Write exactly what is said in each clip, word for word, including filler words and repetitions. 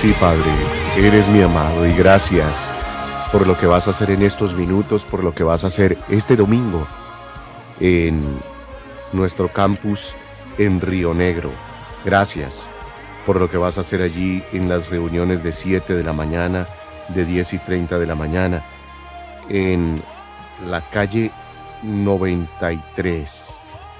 Sí, Padre, eres mi amado y gracias por lo que vas a hacer en estos minutos, por lo que vas a hacer este domingo en nuestro campus en Río Negro. Gracias por lo que vas a hacer allí en las reuniones de siete de la mañana, de diez y treinta de la mañana, en la calle noventa y tres,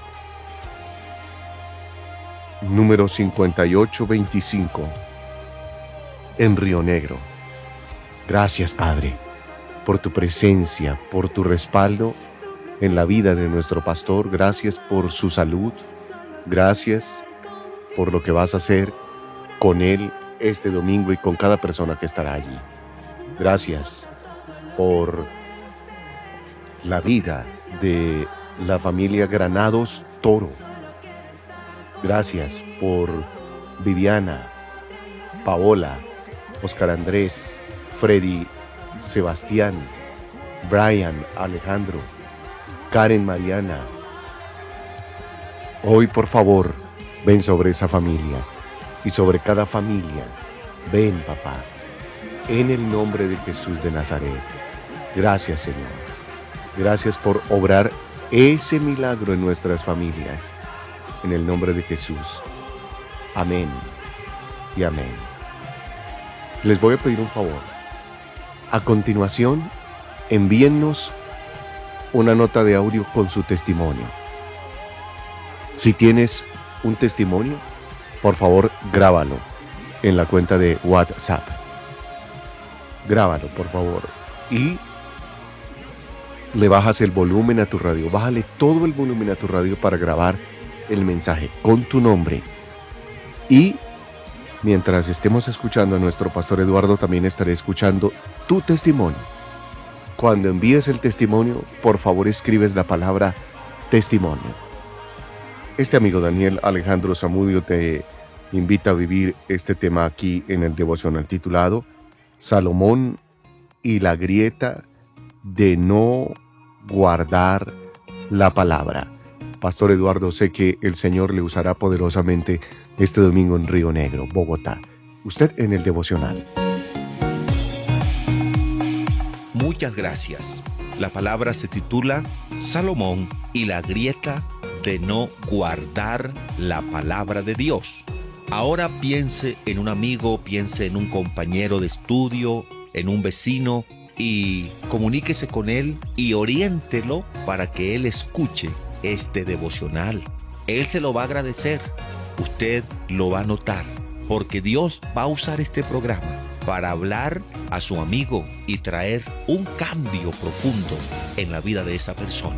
número cincuenta y ocho veinticinco, en Río Negro. Gracias, Padre, por tu presencia, por tu respaldo en la vida de nuestro pastor. Gracias por su salud. Gracias por lo que vas a hacer con él este domingo y con cada persona que estará allí. Gracias por la vida de la familia Granados Toro. Gracias por Viviana, Paola, Oscar Andrés, Freddy, Sebastián, Brian, Alejandro, Karen, Mariana. Hoy, por favor, ven sobre esa familia y sobre cada familia. Ven, papá, en el nombre de Jesús de Nazaret. Gracias, Señor. Gracias por obrar ese milagro en nuestras familias. En el nombre de Jesús. Amén y amén. Les voy a pedir un favor. A continuación, envíennos una nota de audio con su testimonio. Si tienes un testimonio, por favor, grábalo en la cuenta de WhatsApp. Grábalo, por favor. Y le bajas el volumen a tu radio. Bájale todo el volumen a tu radio para grabar el mensaje con tu nombre. Y mientras estemos escuchando a nuestro pastor Eduardo, también estaré escuchando tu testimonio. Cuando envíes el testimonio, por favor escribes la palabra testimonio. Este amigo Daniel Alejandro Zamudio te invita a vivir este tema aquí en el devocional titulado Salomón y la grieta de no guardar la palabra. Pastor Eduardo, sé que el Señor le usará poderosamente este domingo en Río Negro, Bogotá. Usted en el devocional. Muchas gracias. La palabra se titula Salomón y la grieta de no guardar la palabra de Dios. Ahora piense en un amigo, piense en un compañero de estudio, en un vecino y comuníquese con él y oriéntelo para que él escuche este devocional. Él se lo va a agradecer. Usted lo va a notar, porque Dios va a usar este programa para hablar a su amigo y traer un cambio profundo en la vida de esa persona.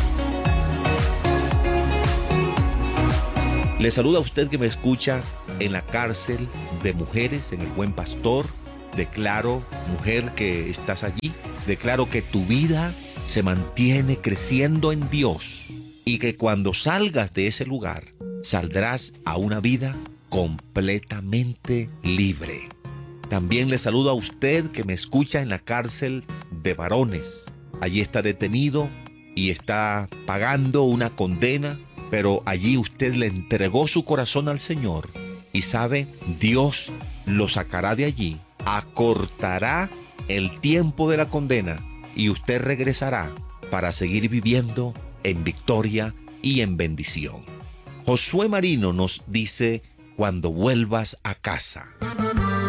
Le saluda a usted que me escucha en la cárcel de mujeres, en el Buen Pastor. Declaro, mujer que estás allí, declaro que tu vida se mantiene creciendo en Dios y que cuando salgas de ese lugar, saldrás a una vida completamente libre. También le saludo a usted que me escucha en la cárcel de varones. Allí está detenido y está pagando una condena, pero allí usted le entregó su corazón al Señor y sabe, Dios lo sacará de allí, acortará el tiempo de la condena y usted regresará para seguir viviendo en victoria y en bendición. Josué Marino nos dice, cuando vuelvas a casa.